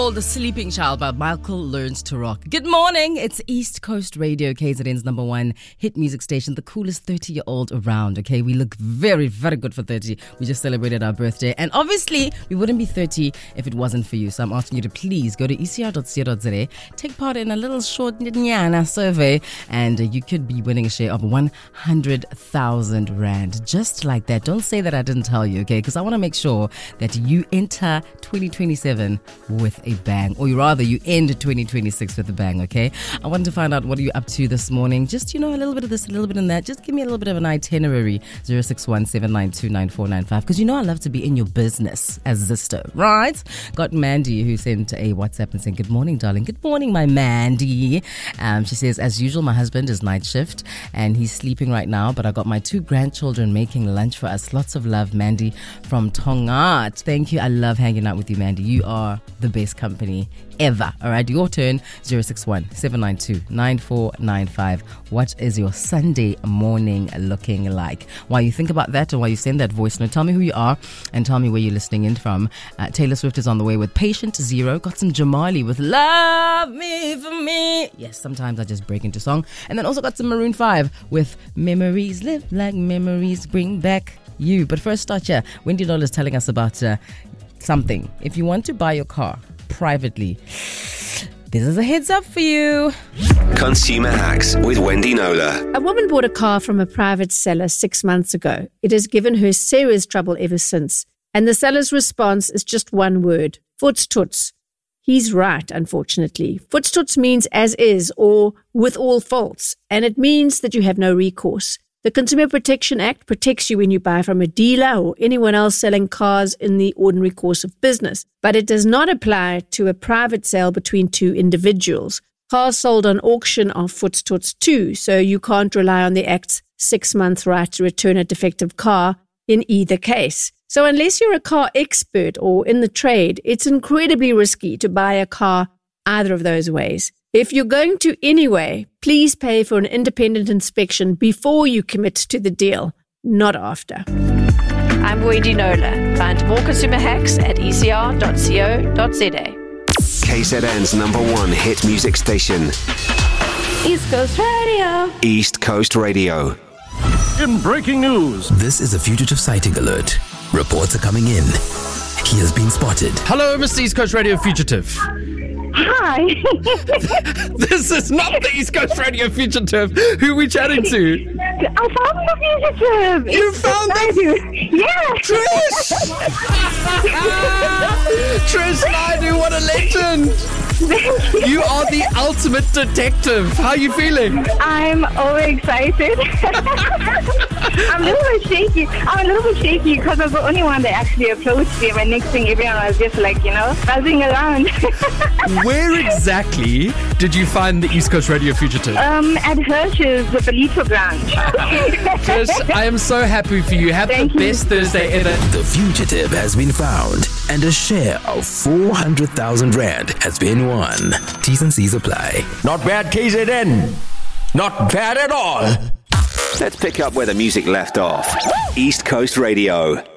The Sleeping Child by Michael Learns to Rock. Good morning. It's East Coast Radio, KZN's number one hit music station, the coolest 30-year-old around, okay? We look very, very good for 30. We just celebrated our birthday. And obviously, we wouldn't be 30 if it wasn't for you. So I'm asking you to please go to ecr.co.za, take part in a little short nyana survey, and you could be winning a share of 100,000 Rand. Just like that. Don't say that I didn't tell you, okay? Because I want to make sure that you enter 2027 with a bang, or rather you end 2026 with a bang, okay? I wanted to find out what are you up to this morning. Just, a little bit of this, a little bit of that. Just give me a little bit of an itinerary. 061-792-9495, because I love to be in your business as Zisto, right? Got Mandy who sent a WhatsApp and saying, good morning, darling. Good morning, my Mandy. She says, as usual, my husband is night shift and he's sleeping right now, but I got my 2 grandchildren making lunch for us. Lots of love, Mandy from Tongaat. Thank you. I love hanging out with you, Mandy. You are the best company ever. All right, your turn. 061-792-9495. What is your Sunday morning looking like? While you think about that, or while you send that voice note, tell me who you are and tell me where you're listening in from. Taylor Swift is on the way with Patient Zero. Got some Jamali with Love Me For Me. Yes, sometimes I just break into song. And then also got some Maroon 5 with Memories Live Like Memories Bring Back You. But first, start here. Wendy Nola is telling us about something. If you want to buy your car privately, this is a heads up for you. Consumer Hacks with Wendy Nola. A woman bought a car from a private seller 6 months ago. It has given her serious trouble ever since. And the seller's response is just one word: Voetstoets. He's right, unfortunately. Voetstoets means as is or with all faults, and it means that you have no recourse. The Consumer Protection Act protects you when you buy from a dealer or anyone else selling cars in the ordinary course of business, but it does not apply to a private sale between 2 individuals. Cars sold on auction are Voetstoets too, so you can't rely on the Act's 6-month right to return a defective car in either case. So unless you're a car expert or in the trade, it's incredibly risky to buy a car either of those ways. If you're going to anyway, please pay for an independent inspection before you commit to the deal, not after. I'm Wendy Nola. Find more consumer hacks at ecr.co.za. KZN's number one hit music station. East Coast Radio. East Coast Radio. In breaking news, this is a fugitive sighting alert. Reports are coming in. He has been spotted. hello, Mr. East Coast Radio Fugitive. Hi. This is not the East Coast Radio Fugitive. Who are we chatting to? I found the fugitive. You found Naidu. Yeah. Trish! Trish Naidu, what a legend! You are the ultimate detective. How are you feeling? I'm overexcited. I'm a little bit shaky because I was the only one that actually approached him, and next thing everyone was just buzzing around. Where exactly did you find the East Coast Radio Fugitive? At Hirsch's, the Belito branch. Trish, I am so happy for you. Have Thank the you. best Thursday ever. The fugitive has been found, and a share of 400,000 Rand has been won. T's and C's apply. Not bad, KZN. Not bad at all. Let's pick up where the music left off. East Coast Radio.